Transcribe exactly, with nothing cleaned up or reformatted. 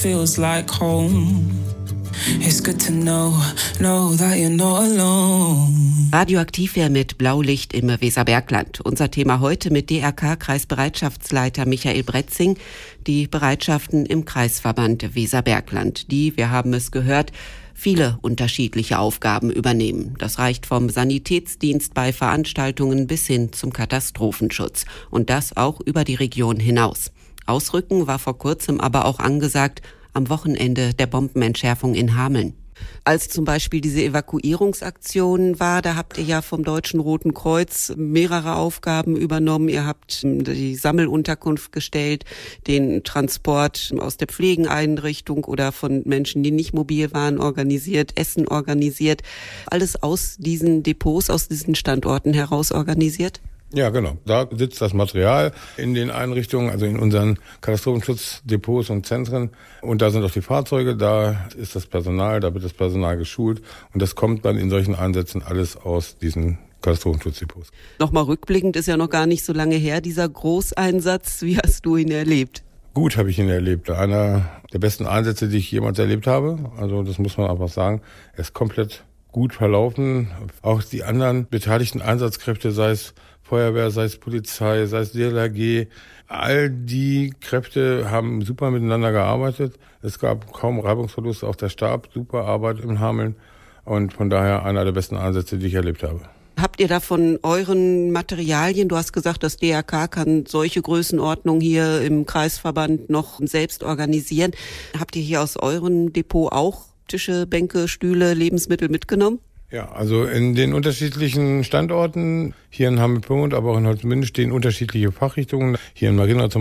Feels like home. It's good to know, know that you're not alone. Radioaktiv wäre mit Blaulicht im Weserbergland. Unser Thema heute mit D R K-Kreisbereitschaftsleiter Michael Bretzing, die Bereitschaften im Kreisverband Weserbergland, die, wir haben es gehört, viele unterschiedliche Aufgaben übernehmen. Das reicht vom Sanitätsdienst bei Veranstaltungen bis hin zum Katastrophenschutz. Und das auch über die Region hinaus. Ausrücken war vor kurzem aber auch angesagt am Wochenende der Bombenentschärfung in Hameln. Als zum Beispiel diese Evakuierungsaktion war, da habt ihr ja vom Deutschen Roten Kreuz mehrere Aufgaben übernommen. Ihr habt die Sammelunterkunft gestellt, den Transport aus der Pflegeeinrichtung oder von Menschen, die nicht mobil waren, organisiert, Essen organisiert. Alles aus diesen Depots, aus diesen Standorten heraus organisiert? Ja, genau. Da sitzt das Material in den Einrichtungen, also in unseren Katastrophenschutzdepots und Zentren. Und da sind auch die Fahrzeuge, da ist das Personal, da wird das Personal geschult. Und das kommt dann in solchen Einsätzen alles aus diesen Katastrophenschutzdepots. Nochmal rückblickend, ist ja noch gar nicht so lange her, dieser Großeinsatz. Wie hast du ihn erlebt? Gut habe ich ihn erlebt. Einer der besten Einsätze, die ich jemals erlebt habe. Also das muss man einfach sagen. Er ist komplett gut verlaufen. Auch die anderen beteiligten Einsatzkräfte, sei es Feuerwehr, sei es Polizei, sei es D L R G, all die Kräfte haben super miteinander gearbeitet. Es gab kaum Reibungsverluste, auch der Stab, super Arbeit in Hameln und von daher einer der besten Einsätze, die ich erlebt habe. Habt ihr da von euren Materialien, du hast gesagt, das D R K kann solche Größenordnungen hier im Kreisverband noch selbst organisieren. Habt ihr hier aus eurem Depot auch Tische, Bänke, Stühle, Lebensmittel mitgenommen? Ja, also in den unterschiedlichen Standorten, hier in Hameln-Pyrmont, aber auch in Holzminden stehen unterschiedliche Fachrichtungen. Hier in Marienau zum